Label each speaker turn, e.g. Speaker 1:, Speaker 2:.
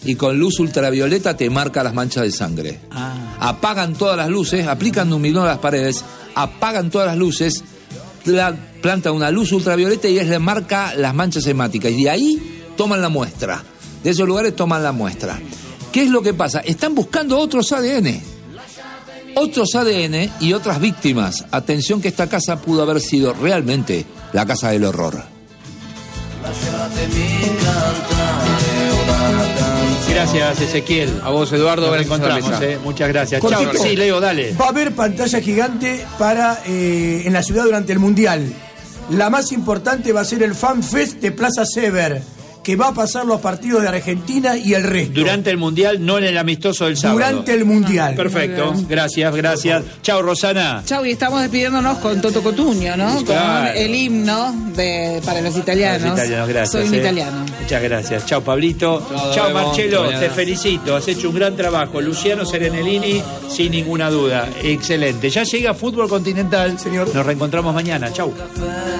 Speaker 1: y con luz ultravioleta te marca las manchas de sangre. Apagan todas las luces, aplican luminol a las paredes, apagan todas las luces, plantan una luz ultravioleta y le marca las manchas hemáticas. Y de ahí toman la muestra. De esos lugares toman la muestra. ¿Qué es lo que pasa? Están buscando otros ADN. Otros ADN y otras víctimas. Atención que esta casa pudo haber sido realmente la casa del horror.
Speaker 2: Gracias, Ezequiel.
Speaker 3: A vos, Eduardo.
Speaker 2: Nos encontramos, muchas gracias. Chao. Sí, Leo, dale.
Speaker 4: Va a haber pantalla gigante en la ciudad durante el Mundial. La más importante va a ser el Fan Fest de Plaza Sever, que va a pasar los partidos de Argentina y el resto.
Speaker 2: Durante el Mundial, no en el amistoso del sábado.
Speaker 4: Durante el Mundial.
Speaker 2: Perfecto, gracias. Chao, Rosana.
Speaker 5: Chao, y estamos despidiéndonos con Toto Cotugno, ¿no?
Speaker 2: Claro.
Speaker 5: Con el himno para los italianos.
Speaker 2: Gracias.
Speaker 5: Soy un italiano.
Speaker 2: Muchas gracias. Chao, Pablito. Chao, Marcelo. Te felicito. Has hecho un gran trabajo. Luciano Serenellini, sin ninguna duda. Excelente. Ya llega Fútbol Continental.
Speaker 4: Señor.
Speaker 2: Nos reencontramos mañana. Chao.